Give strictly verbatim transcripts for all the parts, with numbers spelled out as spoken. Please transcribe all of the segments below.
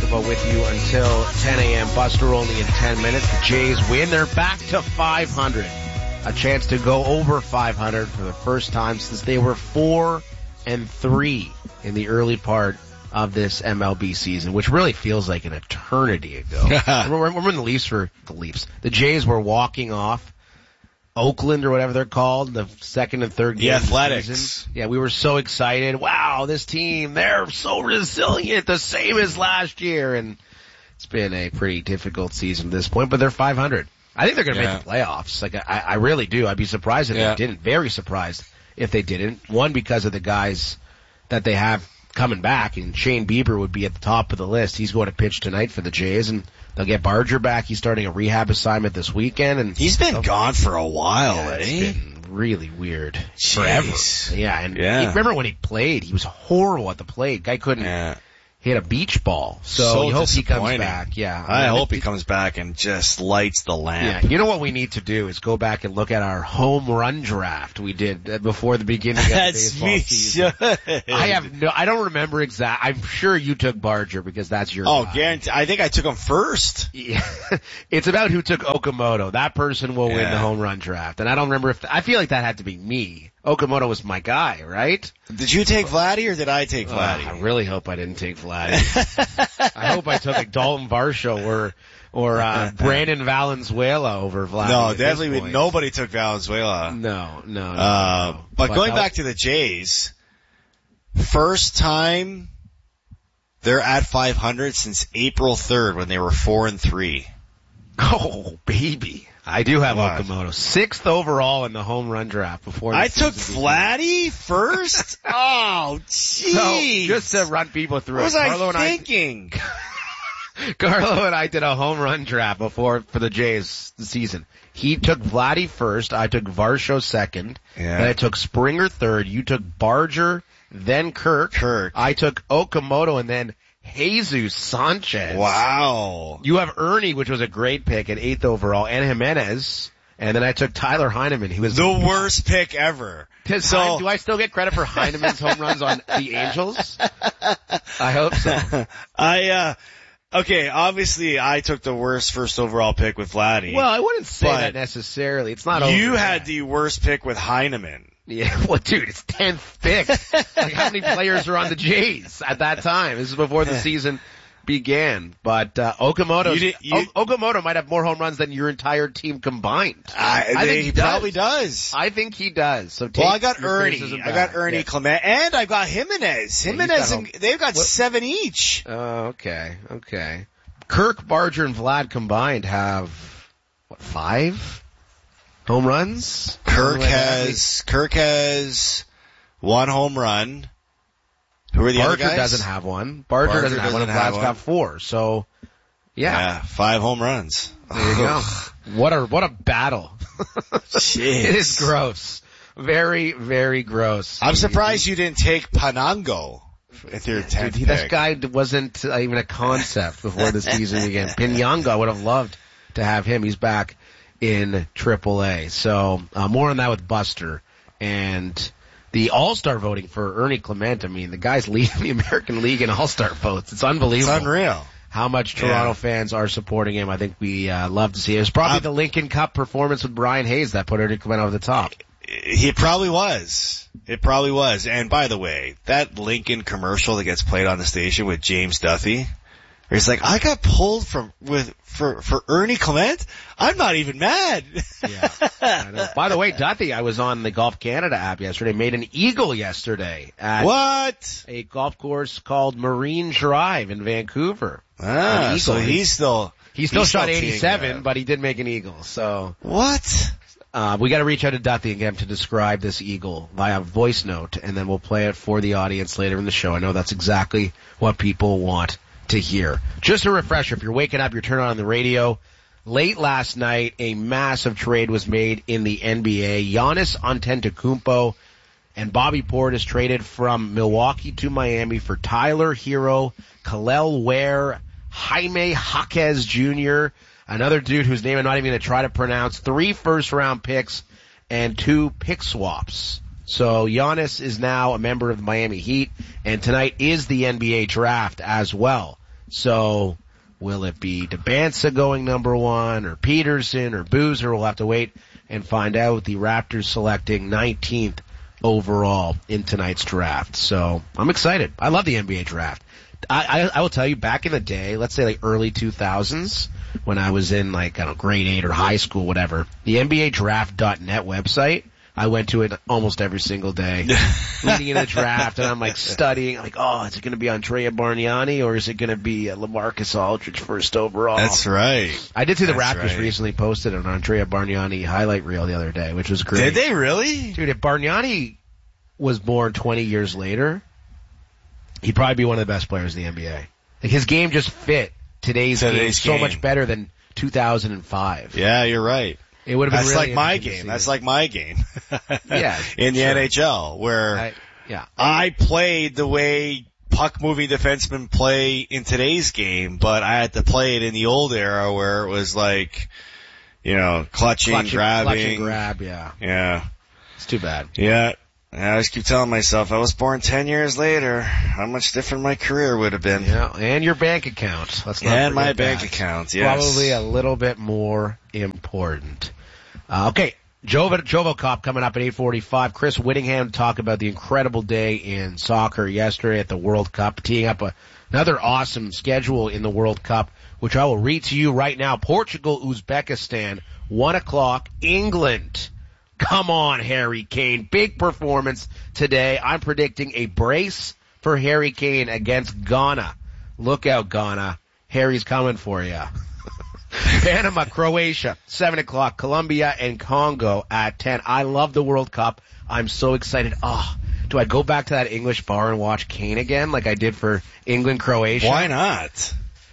basketball with you until ten a.m. Buster only in ten minutes. The Jays win. They're back to five hundred. A chance to go over five hundred for the first time since they were four and three in the early part of this M L B season, which really feels like an eternity ago. remember, remember when the Leafs were, the Leafs, the Jays were walking off Oakland or whatever they're called, the second and third game. The Athletics. Of the season. Yeah, we were so excited. Wow, this team, they're so resilient, the same as last year. And it's been a pretty difficult season at this point, but they're five hundred. I think they're going to yeah. make the playoffs. Like, I, I really do. I'd be surprised if yeah. they didn't. Very surprised if they didn't. One, because of the guys that they have coming back, and Shane Bieber would be at the top of the list. He's going to pitch tonight for the Jays, and they'll get Barger back. He's starting a rehab assignment this weekend, and he's been gone for a while, yeah, eh? It's been really weird. Jeez. Forever. Yeah, and yeah. He, remember when he played? He was horrible at the plate. Guy couldn't yeah. hit a beach ball. So, so you hope he comes back. Yeah, I, I mean, hope he comes back and just lights the lamp. Yeah, you know what we need to do is go back and look at our home run draft we did before the beginning of the baseball me season. Should. I have no, I don't remember exact. I'm sure you took Barger because that's your. Oh, guy. guarantee. I think I took him first. Yeah. It's about who took Okamoto. That person will yeah. win the home run draft. And I don't remember if I feel like that had to be me. Okamoto was my guy, right? Did you take Vladdy or did I take Vladdy? Uh, I really hope I didn't take Vladdy. I hope I took like Dalton Varsho or or uh, Brandon Valenzuela over Vladdy. No, definitely nobody took Valenzuela. No, no. no, uh, no. But, but going that, back to the Jays, first time they're at five hundred since April third when they were four and three. Oh, baby. I do have What? Okamoto. Sixth overall in the home run draft before the I took season Vladdy first? Oh, jeez. So, just to run people through what was it. I Carlo thinking? And I, Carlo and I did a home run draft before for the Jays this season. He took Vladdy first. I took Varsho second. Yeah. Then I took Springer third. You took Barger, then Kirk. Kirk. I took Okamoto and then Jesus Sanchez. Wow. You have Ernie, which was a great pick at eighth overall, and Jimenez. And then I took Tyler Heineman. He was The worst pick ever. So, do I still get credit for Heineman's home runs on the Angels? I hope so. I, uh, okay, obviously I took the worst first overall pick with Vladdy. Well, I wouldn't say But that necessarily. It's not over you yet. had the worst pick with Heineman. Yeah, well, dude, it's tenth pick. Like, how many players were on the Jays at that time? This is before the season began. But uh, Okamoto, You did- you- o- Okamoto might have more home runs than your entire team combined. I, I they, think he does. probably does. I think he does. So take Well, I got your Ernie. criticism I got back. Ernie Yeah. Clement, and I got Jimenez. Yeah, Jimenez, he's got and home- they've got What- seven each. Oh, okay, okay. Kirk, Barger, and Vlad combined have, what, five home runs? Kirk Something like that. has Kirk has one home run. Who are the Barger other guys? doesn't have one. Barger, Barger doesn't have one. doesn't And have Vlad's one. got four. So, yeah. Yeah, five home runs. There you go. What a, what a battle. Jeez. It is gross. Very, very gross. I'm surprised you didn't take Panango with your tenth Dude, this pick. guy wasn't uh, even a concept before the season began. Pinyanga, I would have loved to have him. He's back in triple A. So, uh, more on that with Buster. And the All-Star voting for Ernie Clement, I mean, the guy's leading the American League in All-Star votes. It's unbelievable. It's unreal. How much Toronto Yeah. fans are supporting him. I think we uh, love to see it. It was probably Um, the Lincoln Cup performance with Brian Hayes that put Ernie Clement over the top. He probably was. It probably was. And by the way, that Lincoln commercial that gets played on the station with James Duthie, where he's like, I got pulled from with for for Ernie Clement. I'm not even mad. Yeah. I know. By the way, Duthie, I was on the Golf Canada app yesterday, made an eagle yesterday at What? a golf course called Marine Drive in Vancouver. Ah, An so eagle. he's still He still he's shot still teeing eighty-seven, up. but he did make an eagle. So What? uh we got to reach out to Duthie again to describe this eagle via voice note, and then we'll play it for the audience later in the show. I know that's exactly what people want to hear. Just a refresher, if you're waking up, you're turning on the radio. Late last night, a massive trade was made in the N B A. Giannis Antetokounmpo and Bobby Portis traded from Milwaukee to Miami for Tyler Hero, Khalil Ware, Jaime Jaquez Junior, another dude whose name I'm not even going to try to pronounce, three first-round picks, and two pick swaps. So Giannis is now a member of the Miami Heat, and tonight is the N B A draft as well. So will it be Debansa going number one or Peterson or Boozer? We'll have to wait and find out. The Raptors selecting nineteenth overall in tonight's draft. So I'm excited. I love the N B A draft. I, I, I will tell you, back in the day, let's say like early two thousands, when I was in like, I don't know, grade eight or high school, whatever, the N B A draft dot net website, I went to it almost every single day, leading into the draft, and I'm like studying, I'm like, oh, is it going to be Andrea Bargnani or is it going to be uh, LaMarcus Aldridge first overall? That's right. I did see the That's Raptors right. recently posted an Andrea Bargnani highlight reel the other day, which was great. Did they really? Dude, if Bargnani was born twenty years later, he'd probably be one of the best players in the N B A. Like, his game just fit today's, Today's game, game. so much better than two thousand five. Yeah, you're right. It would have been That's really like my interesting to game. see That's it. like my game. Yeah, in the sure. N H L, where I, yeah. I played the way puck-moving defensemen play in today's game, but I had to play it in the old era where it was like, you know, clutching, Clutch and- grabbing. clutch and grab, yeah. Yeah. It's too bad. Yeah. I always keep telling myself, I was born ten years later, how much different my career would have been. Yeah, and your bank account. Let's not And my forget bank that. account, yes. Probably a little bit more important. Uh, okay, Jovo, Jovo Cop coming up at eight forty-five. Chris Whittingham to talk about the incredible day in soccer yesterday at the World Cup, teeing up a, another awesome schedule in the World Cup, which I will read to you right now. Portugal, Uzbekistan, one o'clock, England. Come on, Harry Kane. Big performance today. I'm predicting a brace for Harry Kane against Ghana. Look out, Ghana. Harry's coming for you. Panama, Croatia, seven o'clock. Colombia and Congo at ten. I love the World Cup. I'm so excited. Oh, do I go back to that English bar and watch Kane again like I did for England, Croatia? Why not?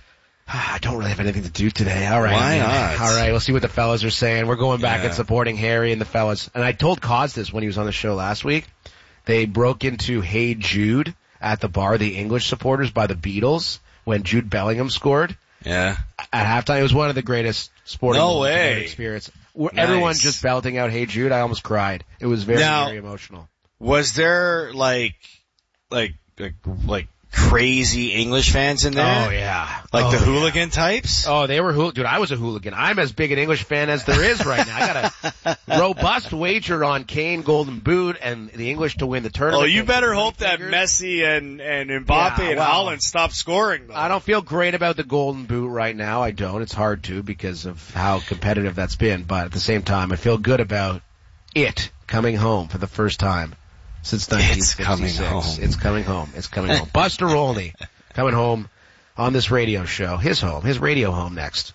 I don't really have anything to do today. All right. Why man. not? All right. We'll see what the fellas are saying. We're going back Yeah. and supporting Harry and the fellas. And I told Cos this when he was on the show last week. They broke into Hey Jude at the bar, the English supporters, by the Beatles when Jude Bellingham scored. Yeah. At halftime, it was one of the greatest sporting No moments I've way. ever experienced. Where Nice. Everyone just belting out Hey Jude. I almost cried. It was very, Now- very emotional. Was there like, like, like, like crazy English fans in there? Oh, yeah. Like oh, the yeah. hooligan types? Oh, they were hool- dude. I was a hooligan. I'm as big an English fan as there is right now. I got a robust wager on Kane Golden Boot and the English to win the tournament. Oh, you against better the hope that Fingers. Messi and, and Mbappe Yeah, and well, Haaland stop scoring, though. I don't feel great about the Golden Boot right now. I don't. It's hard to because of how competitive that's been. But at the same time, I feel good about it coming home for the first time since nineteen It's fifty-six. coming home. It's coming home. It's coming home. Buster Olney coming home on this radio show. His home. His radio home next.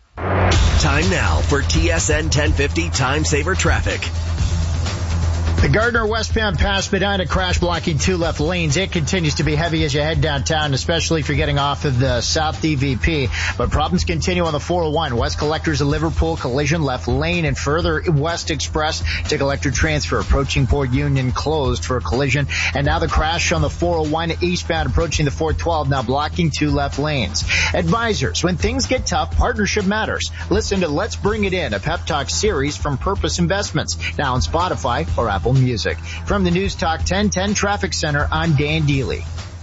Time now for T S N ten fifty Time Saver Traffic. The Gardner westbound pass Medina crash blocking two left lanes. It continues to be heavy as you head downtown, especially if you're getting off of the South D V P. But problems continue on the four oh one. West Collectors of Liverpool collision left lane and further West Express to Collector Transfer. Approaching Port Union closed for a collision. And now the crash on the four oh one eastbound approaching the four twelve, now blocking two left lanes. Advisors, when things get tough, partnership matters. Listen to Let's Bring It In, a pep talk series from Purpose Investments, now on Spotify or Apple Music. From the News Talk ten ten Traffic Center, I'm Dan Deely.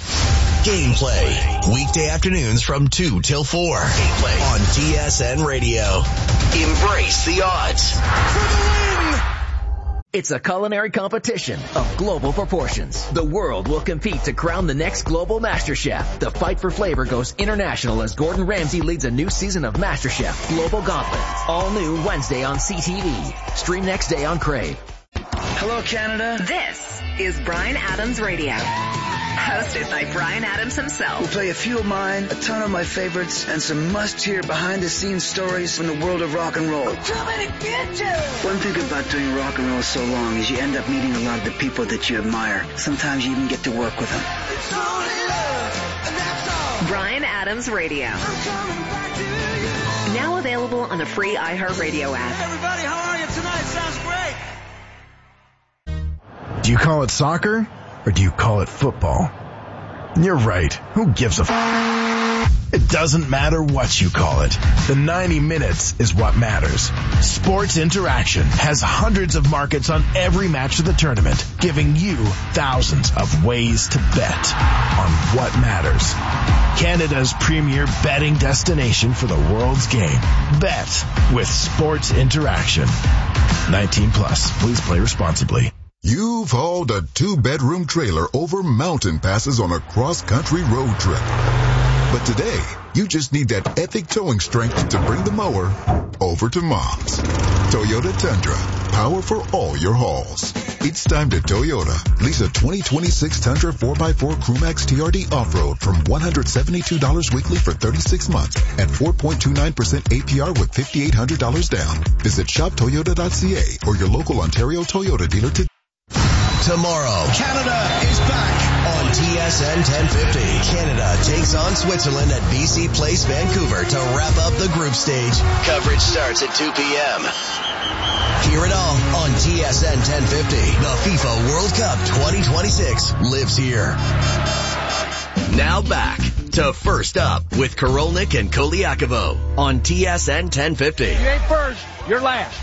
Gameplay. Weekday afternoons from two till four. Gameplay on T S N Radio. Embrace the odds. It's a culinary competition of global proportions. The world will compete to crown the next global MasterChef. The fight for flavor goes international as Gordon Ramsay leads a new season of MasterChef Global Gauntlet. All new Wednesday on C T V. Stream next day on Crave. Hello, Canada. This is Bryan Adams Radio, hosted by Bryan Adams We'll himself. play a few of mine, a ton of my favorites, and some must-hear behind-the-scenes stories from the world of rock and roll. One thing about doing rock and roll so long is you end up meeting a lot of the people that you admire. Sometimes you even get to work with them. Bryan Adams Radio. Now available on the free iHeartRadio app. Everybody, how are you tonight? Sounds great. Do you call it soccer or do you call it football? You're right. Who gives a f- It doesn't matter what you call it. The ninety minutes is what matters. Sports Interaction has hundreds of markets on every match of the tournament, giving you thousands of ways to bet on what matters. Canada's premier betting destination for the world's game. Bet with Sports Interaction. nineteen plus. Please play responsibly. You've hauled a two-bedroom trailer over mountain passes on a cross-country road trip. But today, you just need that epic towing strength to bring the mower over to Mom's. Toyota Tundra. Power for all your hauls. It's time to Toyota. Lease a twenty twenty-six Tundra four by four Crewmax T R D Off-Road from one hundred seventy-two dollars weekly for thirty-six months at four point two nine percent A P R with five thousand eight hundred dollars down. Visit shop toyota dot c a or your local Ontario Toyota dealer today. Tomorrow, Canada is back on T S N ten fifty. Canada takes on Switzerland at B C Place, Vancouver to wrap up the group stage. Coverage starts at two p.m. Hear it all on T S N ten fifty. The FIFA World Cup twenty twenty-six lives here. Now back to First Up with Korolnik and Koliakovo on T S N ten fifty. You ain't first, you're last.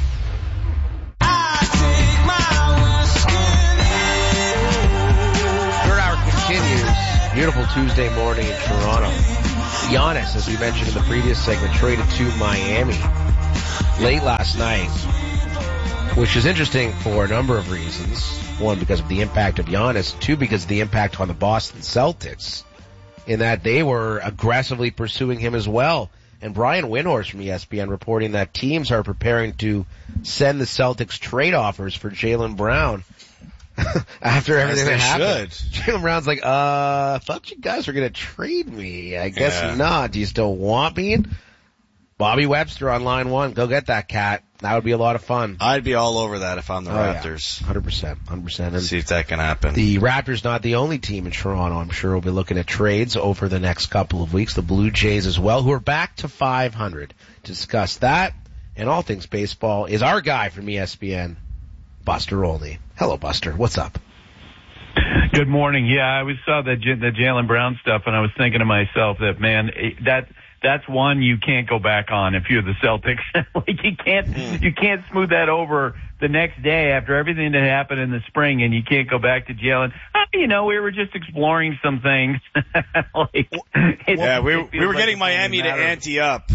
Continues. Beautiful Tuesday morning in Toronto. Giannis, as we mentioned in the previous segment, traded to Miami late last night, which is interesting for a number of reasons. One, because of the impact of Giannis. Two, because of the impact on the Boston Celtics, in that they were aggressively pursuing him as well. And Brian Windhorst from E S P N reporting that teams are preparing to send the Celtics trade offers for Jaylen Brown. After everything that happened, Jaylen Brown's like, uh, I thought you guys were going to trade me. I guess yeah. not. Do you still want me? Bobby Webster on line one. Go get that cat. That would be a lot of fun. I'd be all over that if I'm the oh, Raptors. Yeah. one hundred percent. one hundred percent. And see if that can happen. The Raptors not the only team in Toronto. I'm sure we'll be looking at trades over the next couple of weeks. The Blue Jays as well, who are back to five hundred. To discuss that and all things baseball is our guy from E S P N, Buster Olney. Hello, Buster. What's up? Good morning. Yeah, I was saw the the Jaylen Brown stuff, and I was thinking to myself that man, that that's one you can't go back on if you're the Celtics. Like you can't you can't smooth that over the next day after everything that happened in the spring, and you can't go back to Jaylen. Oh, you know, we were just exploring some things. like, yeah, we we were like getting Miami to ante up.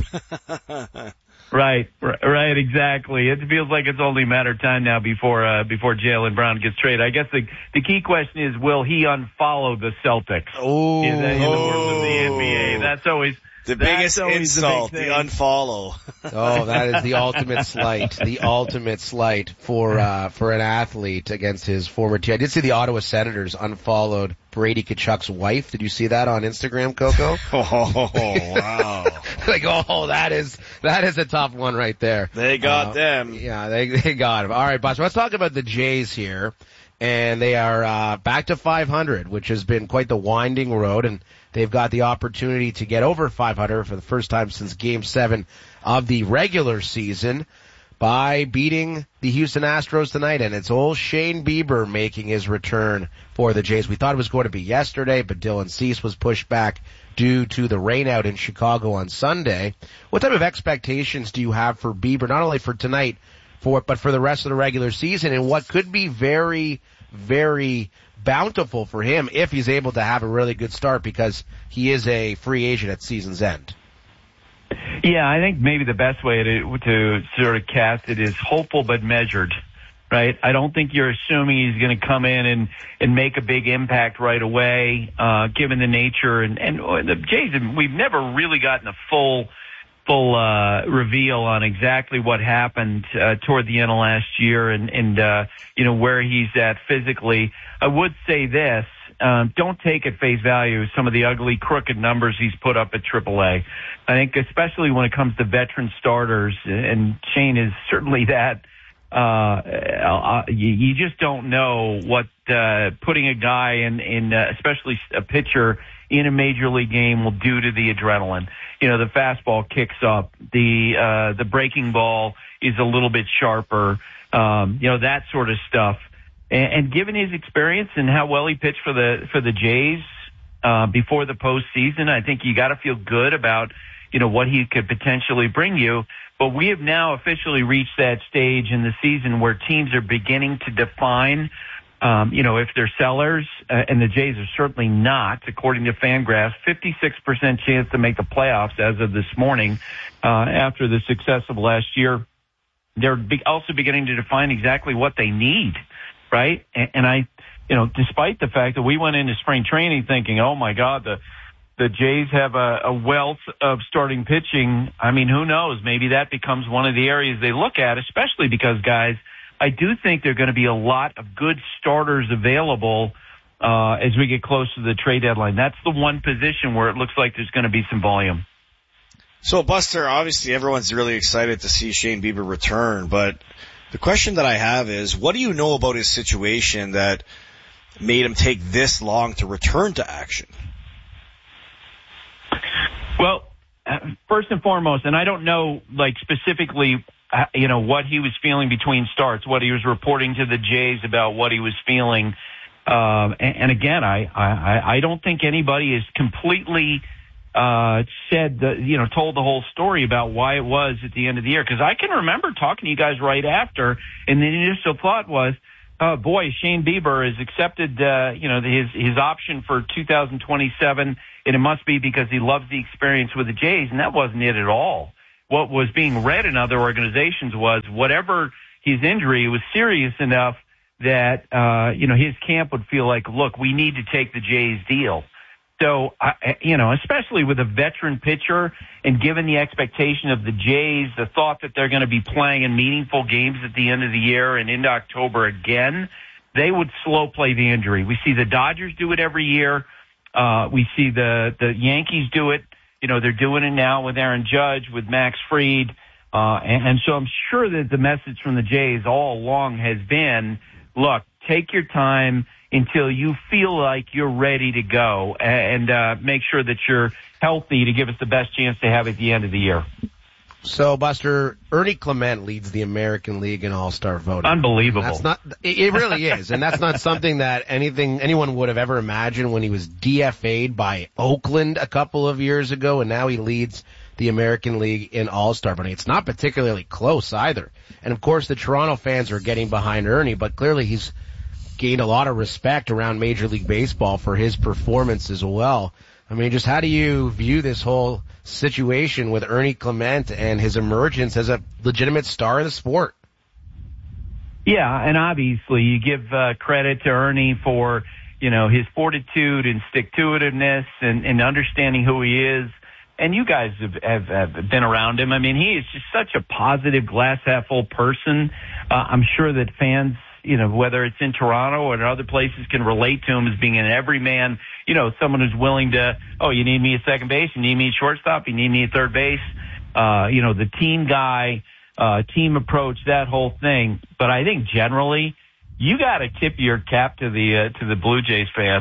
Right, right, exactly. It feels like it's only a matter of time now before uh, before Jaylen Brown gets traded. I guess the the key question is, will he unfollow the Celtics? Oh, in the, in the world of the N B A. That's always the biggest insult, the, the unfollow. Oh, that is the ultimate slight, the ultimate slight for uh for an athlete against his former team. I did see the Ottawa Senators unfollowed Brady Tkachuk's wife. Did you see that on Instagram, Coco? Oh, wow. Like, oh, that is, that is a tough one right there. They got uh, them. Yeah, they, they got him. All right, Buster, let's talk about the Jays here. And they are, uh, back to five hundred, which has been quite the winding road. And they've got the opportunity to get over five hundred for the first time since game seven of the regular season by beating the Houston Astros tonight. And it's old Shane Bieber making his return for the Jays. We thought it was going to be yesterday, but Dylan Cease was pushed back due to the rainout in Chicago on Sunday. What type of expectations do you have for Bieber, not only for tonight, for but for the rest of the regular season, and what could be very, very bountiful for him if he's able to have a really good start, because he is a free agent at season's end? Yeah, I think maybe the best way to to sort of cast it is hopeful but measured, right? I don't think you're assuming he's going to come in and and make a big impact right away, uh, given the nature and and the Jays. We've never really gotten a full full uh reveal on exactly what happened uh, toward the end of last year and and uh you know where he's at physically. I would say this. Um, don't take at face value some of the ugly, crooked numbers he's put up at triple A. I think especially when it comes to veteran starters, and Shane is certainly that, uh, uh you, you just don't know what uh putting a guy in, in uh, especially a pitcher in a major league game will do to the adrenaline. You know, the fastball kicks up, the uh the breaking ball is a little bit sharper, um, you know, that sort of stuff. And, and given his experience and how well he pitched for the for the Jays, uh, before the postseason. I think you got to feel good about, you know, what he could potentially bring you. But we have now officially reached that stage in the season where teams are beginning to define, um, you know, if they're sellers, uh, and the Jays are certainly not, according to Fangraphs. fifty-six percent chance to make the playoffs as of this morning, uh, after the success of last year. They're be- also beginning to define exactly what they need, right? And, and I, you know, despite the fact that we went into spring training thinking, oh my God, the The Jays have a, a wealth of starting pitching. I mean, who knows? Maybe that becomes one of the areas they look at, especially because, guys, I do think there are going to be a lot of good starters available uh, as we get close to the trade deadline. That's the one position where it looks like there's going to be some volume. So, Buster, obviously everyone's really excited to see Shane Bieber return, but the question that I have is, what do you know about his situation that made him take this long to return to action? Well, uh, first and foremost, and I don't know, like, specifically, uh, you know, what he was feeling between starts, what he was reporting to the Jays about what he was feeling. Um, and, and again, I, I, I don't think anybody has completely uh, said, the, you know, told the whole story about why it was at the end of the year. Because I can remember talking to you guys right after, and the initial thought was, oh, boy, Shane Bieber has accepted, uh, you know, his, his option for two thousand twenty-seven, and it must be because he loves the experience with the Jays, and that wasn't it at all. What was being read in other organizations was whatever his injury was serious enough that, uh, you know, his camp would feel like, look, we need to take the Jays deal. So, I, you know, especially with a veteran pitcher and given the expectation of the Jays, the thought that they're going to be playing in meaningful games at the end of the year and into October again, they would slow play the injury. We see the Dodgers do it every year. Uh, we see the, the Yankees do it. You know, they're doing it now with Aaron Judge, with Max Fried. Uh, and, and so I'm sure that the message from the Jays all along has been, look, take your time until you feel like you're ready to go, and uh, make sure that you're healthy to give us the best chance to have at the end of the year. So, Buster, Ernie Clement leads the American League in All-Star voting. Unbelievable. That's not, it really is, and that's not something that anything anyone would have ever imagined when he was D F A'd by Oakland a couple of years ago, and now he leads the American League in All-Star voting. It's not particularly close either. And, of course, the Toronto fans are getting behind Ernie, but clearly he's gained a lot of respect around Major League Baseball for his performance as well. I mean, just how do you view this whole situation with Ernie Clement and his emergence as a legitimate star of the sport? Yeah, and obviously you give uh, credit to Ernie for, you know, his fortitude and stick-to-itiveness and, and understanding who he is. And you guys have, have, have been around him. I mean, he is just such a positive, glass-half-full person. Uh, I'm sure that fans, you know, whether it's in Toronto or in other places, can relate to him as being an everyman, you know, someone who's willing to, oh, you need me at second base, you need me at shortstop, you need me at third base, uh, you know, the team guy, uh, team approach, that whole thing. But I think generally, you got to tip your cap to the uh, to the Blue Jays fans.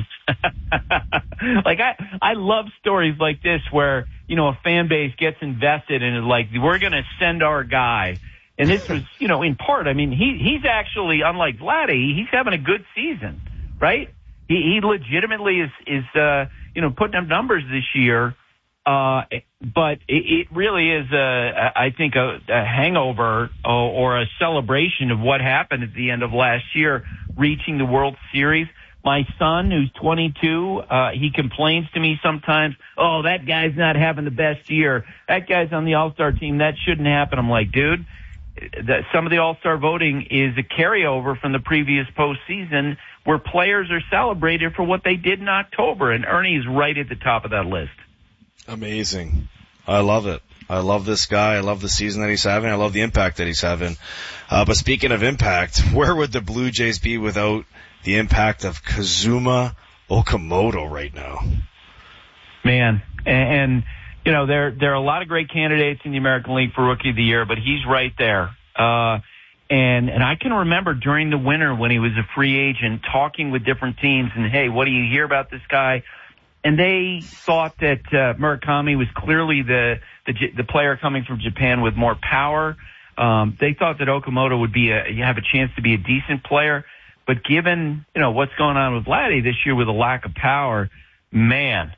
Like, I, I love stories like this where, you know, a fan base gets invested and is like, we're going to send our guy. And this was, you know, in part, I mean, he, he's actually, unlike Vladdy, he's having a good season, right? He, he legitimately is, is, uh, you know, putting up numbers this year. Uh, but it, it really is, a, I think, a, a hangover or, or a celebration of what happened at the end of last year, reaching the World Series. My son, who's twenty-two, uh, he complains to me sometimes, oh, that guy's not having the best year. That guy's on the All-Star team. That shouldn't happen. I'm like, dude, the, some of the All-Star voting is a carryover from the previous postseason where players are celebrated for what they did in October, and Ernie's right at the top of that list. Amazing. I love it. I love this guy. I love the season that he's having. I love the impact that he's having. Uh, but speaking of impact, where would the Blue Jays be without the impact of Kazuma Okamoto right now? Man, and, and you know, there there are a lot of great candidates in the American League for Rookie of the Year, but he's right there. Uh, and and I can remember during the winter when he was a free agent talking with different teams and, hey, what do you hear about this guy? And they thought that uh, Murakami was clearly the, the the player coming from Japan with more power. Um, they thought that Okamoto would be a, you have a chance to be a decent player. But given, you know, what's going on with Vladdy this year with a lack of power, man,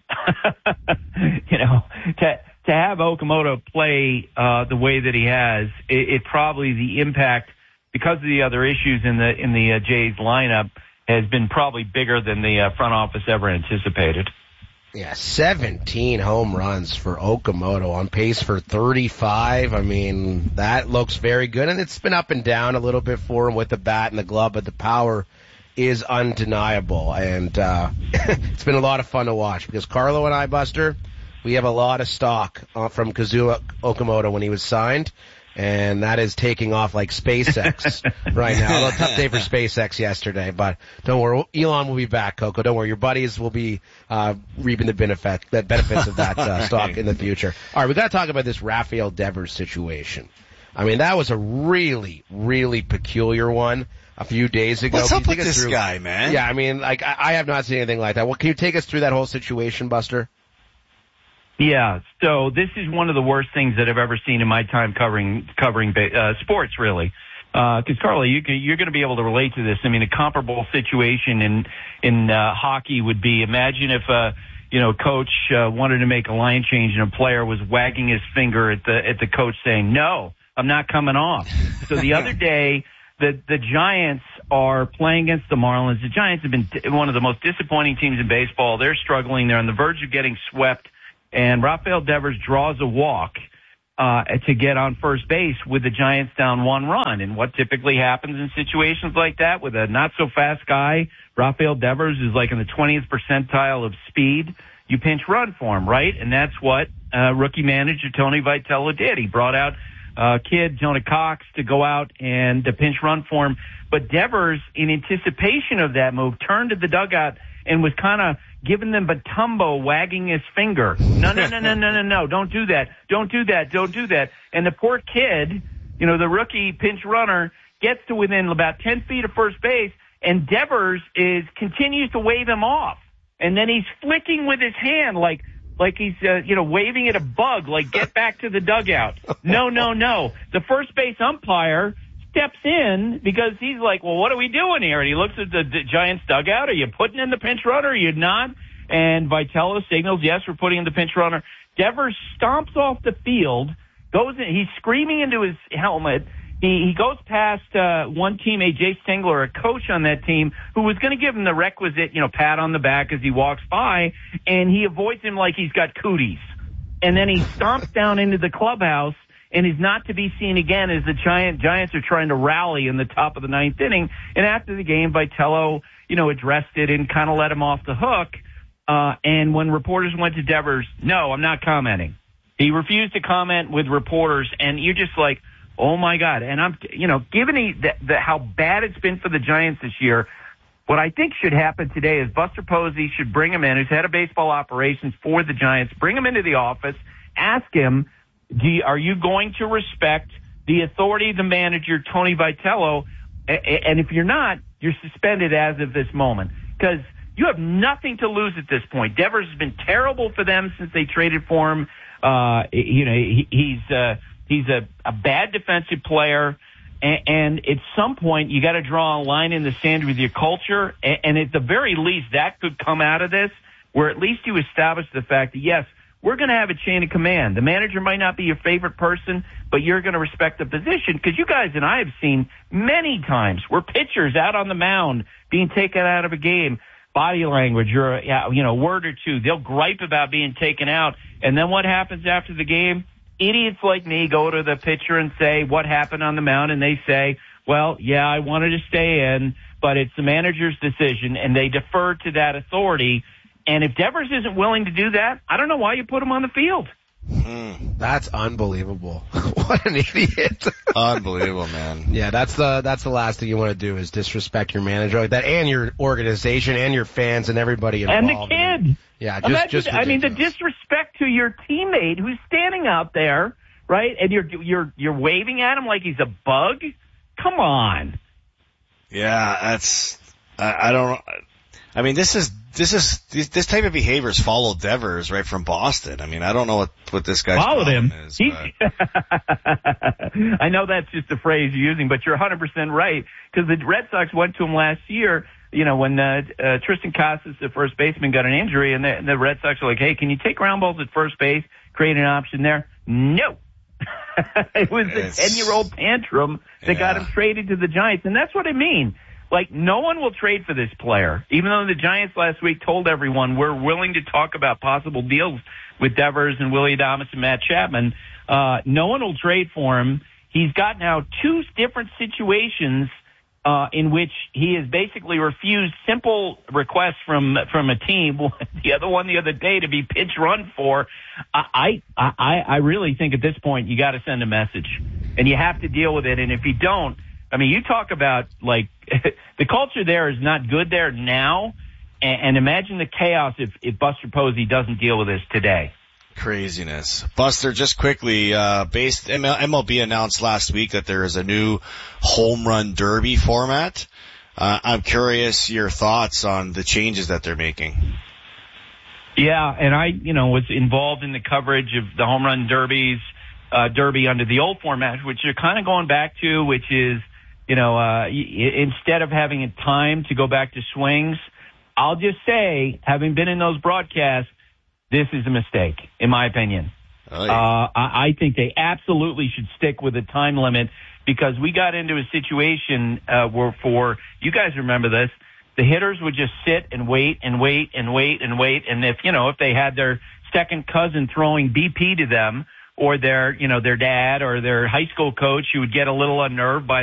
you know, to to have Okamoto play uh, the way that he has, it, it probably the impact because of the other issues in the in the uh, Jays lineup has been probably bigger than the uh, front office ever anticipated. Yeah, seventeen home runs for Okamoto, on pace for thirty-five. I mean, that looks very good, and it's been up and down a little bit for him with the bat and the glove, but the power is undeniable, and uh it's been a lot of fun to watch because Carlo and I, Buster, we have a lot of stock uh, from Kazuo Okamoto when he was signed, and that is taking off like SpaceX right now. A little tough day for SpaceX yesterday, but don't worry, Elon will be back, Coco. Don't worry, your buddies will be uh reaping the benefit, the benefits of that uh, stock in the future. All right, we got to talk about this Rafael Devers situation. I mean, that was a really, really peculiar one a few days ago. What's Can up you with take us this through- guy, man? Yeah, I mean, like, I, I have not seen anything like that. Well, can you take us through that whole situation, Buster? Yeah, so this is one of the worst things that I've ever seen in my time covering covering uh, sports, really. Because, uh, Carly, you can, you're going to be able to relate to this. I mean, a comparable situation in in uh, hockey would be, imagine if uh, you know, coach uh, wanted to make a line change and a player was wagging his finger at the at the coach saying, "No, I'm not coming off." So the other day, the the Giants are playing against the Marlins. The Giants have been t- one of the most disappointing teams in baseball. They're struggling. They're on the verge of getting swept. And Rafael Devers draws a walk uh to get on first base with the Giants down one run. And what typically happens in situations like that with a not-so-fast guy, Rafael Devers is like in the twentieth percentile of speed. You pinch run for him, right? And that's what uh rookie manager Tony Vitello did. He brought out uh kid Jonah Cox to go out and to pinch run for him. But Devers, in anticipation of that move, turned to the dugout and was kind of giving them Batumbo, wagging his finger. No, no, no, no, no, no, no, don't do that. Don't do that. Don't do that. And the poor kid, you know, the rookie pinch runner, gets to within about ten feet of first base, and Devers is continues to wave him off. And then he's flicking with his hand like like he's, uh, you know, waving at a bug, like, get back to the dugout. No, no, no. The first base umpire steps in because he's like, well, what are we doing here? And he looks at the, the Giants dugout. Are you putting in the pinch runner? Are you not? And Vitello signals, yes, we're putting in the pinch runner. Devers stomps off the field, goes in, he's screaming into his helmet. He, he goes past uh, one teammate, Jay Stingler, a coach on that team, who was going to give him the requisite, you know, pat on the back as he walks by, and he avoids him like he's got cooties. And then he stomps down into the clubhouse and is not to be seen again as the Giant, Giants are trying to rally in the top of the ninth inning. And after the game, Vitello, you know, addressed it and kind of let him off the hook. Uh, and when reporters went to Devers, no, I'm not commenting. He refused to comment with reporters, and you're just like, oh my God. And I'm, you know, given the, the, the, how bad it's been for the Giants this year, what I think should happen today is Buster Posey should bring him in, who's head of baseball operations for the Giants, bring him into the office, ask him, Do you, are you going to respect the authority of the manager, Tony Vitello? And if you're not, you're suspended as of this moment because you have nothing to lose at this point. Devers has been terrible for them since they traded for him. Uh, you know, he, he's uh, he's a, a bad defensive player, and, and at some point you got to draw a line in the sand with your culture. And, and at the very least, that could come out of this, where at least you establish the fact that yes, we're going to have a chain of command. The manager might not be your favorite person, but you're going to respect the position because you guys and I have seen many times where pitchers out on the mound being taken out of a game, body language or, you know, a word or two, they'll gripe about being taken out. And then what happens after the game? Idiots like me go to the pitcher and say, what happened on the mound? And they say, well, yeah, I wanted to stay in, but it's the manager's decision. And they defer to that authority. And if Devers isn't willing to do that, I don't know why you put him on the field. Mm, that's unbelievable. What an idiot. Unbelievable, man. Yeah, that's the that's the last thing you want to do is disrespect your manager like that and your organization and your fans and everybody involved. And the kid. Yeah, just, Imagine, just I mean, the disrespect to your teammate who's standing out there, right? And you're you're you're waving at him like he's a bug? Come on. Yeah, that's I, I don't I mean, this is This is this, this type of behavior has followed Devers right from Boston. I mean, I don't know what what this guy's followed him. Is, he, I know that's just a phrase you're using, but you're one hundred percent right because the Red Sox went to him last year you know, when uh, uh, Tristan Casas, the first baseman, got an injury, and the, and the Red Sox are like, hey, can you take ground balls at first base, create an option there? No. It was the ten-year-old tantrum that yeah. got him traded to the Giants, and that's what I mean. Like, no one will trade for this player, even though the Giants last week told everyone we're willing to talk about possible deals with Devers and Willie Adames and Matt Chapman. Uh, no one will trade for him. He's got now two different situations uh, in which he has basically refused simple requests from from a team. The other one the other day to be pitch run for. I I I really think at this point you got to send a message, and you have to deal with it. And if you don't, I mean, you talk about like the culture there is not good there now, and, and imagine the chaos if if Buster Posey doesn't deal with this today. Craziness. Buster, just quickly, uh, based, M L B announced last week that there is a new home run derby format. Uh, I'm curious your thoughts on the changes that they're making. Yeah, and I, you know, was involved in the coverage of the home run derbies, uh, derby under the old format, which you're kind of going back to, which is, you know, uh, instead of having a time to go back to swings, I'll just say, having been in those broadcasts, this is a mistake, in my opinion. Oh, yeah. uh, I, I think they absolutely should stick with a time limit because we got into a situation uh, where for, you guys remember this, the hitters would just sit and wait and wait and wait and wait. And if, you know, if they had their second cousin throwing B P to them or their, you know, their dad or their high school coach who would get a little unnerved by